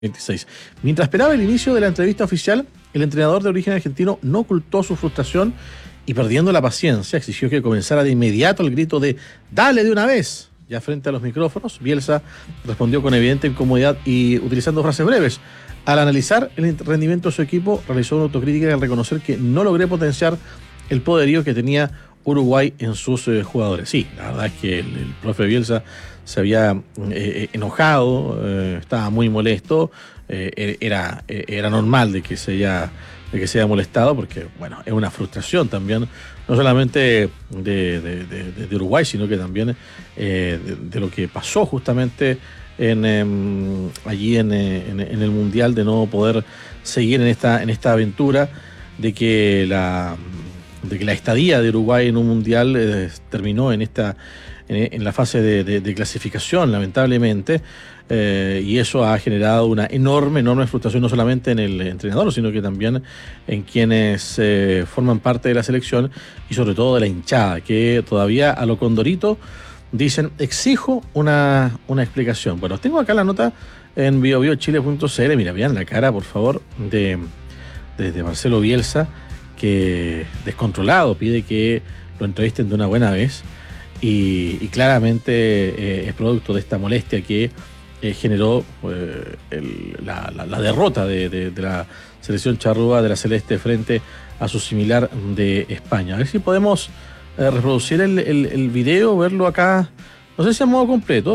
26. Mientras esperaba el inicio de la entrevista oficial, el entrenador de origen argentino no ocultó su frustración y, perdiendo la paciencia, exigió que comenzara de inmediato el grito de ¡dale de una vez! Ya frente a los micrófonos, Bielsa respondió con evidente incomodidad y utilizando frases breves. Al analizar el rendimiento de su equipo, realizó una autocrítica al reconocer que no logré potenciar el poderío que tenía Uruguay en sus jugadores. Sí, la verdad es que el profe Bielsa se había enojado, estaba muy molesto, era normal de que se haya molestado, porque bueno, es una frustración también, no solamente de Uruguay, sino que también de lo que pasó justamente allí en el Mundial, de no poder seguir en esta aventura, de que la estadía de Uruguay en un Mundial terminó en la fase de clasificación, lamentablemente, y eso ha generado una enorme frustración, no solamente en el entrenador, sino que también en quienes forman parte de la selección y sobre todo de la hinchada, que todavía a lo Condorito dicen: exijo una explicación. Bueno, tengo acá la nota en biobiochile.cl. Mira, vean la cara, por favor, de Marcelo Bielsa, que descontrolado pide que lo entrevisten de una buena vez, y claramente es producto de esta molestia que generó la derrota de la selección charrúa de la Celeste frente a su similar de España. A ver si podemos reproducir el video, verlo acá, no sé si a modo completo,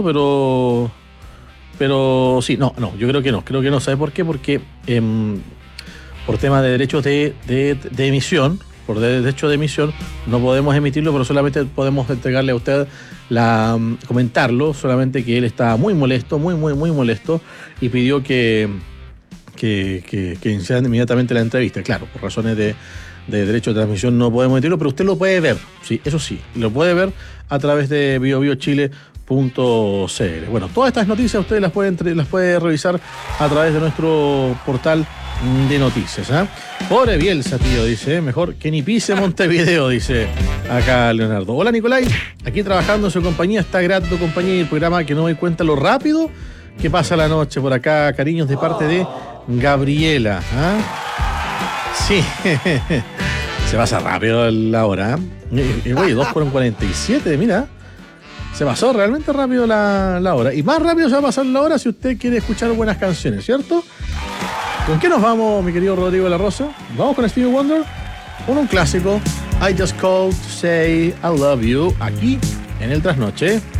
pero sí, no, yo creo que no, ¿sabe por qué? Porque por tema de derechos de emisión, por derecho de emisión, no podemos emitirlo, pero solamente podemos entregarle a usted comentarlo, solamente que él estaba muy molesto, muy molesto, y pidió que iniciaran inmediatamente la entrevista. Claro, por razones de derecho de transmisión no podemos emitirlo, pero usted lo puede ver, sí, eso sí, lo puede ver a través de biobiochile.cl. Bueno, todas estas noticias usted las puede revisar a través de nuestro portal de noticias. Pobre Bielsa, tío, dice, mejor que ni pise Montevideo, dice acá Leonardo. Hola, Nicolai, aquí trabajando en su compañía, está grato compañía, y el programa que no me doy cuenta lo rápido que pasa la noche por acá. Cariños de parte de Gabriela. Sí, se pasa rápido la hora. Oye, 2:47, mira. Se pasó realmente rápido la hora. Y más rápido se va a pasar la hora si usted quiere escuchar buenas canciones, ¿cierto? ¿Con qué nos vamos, mi querido Rodrigo de la Rosa? Vamos con Stevie Wonder, un clásico, I Just Called to Say I Love You, aquí en el Trasnoche.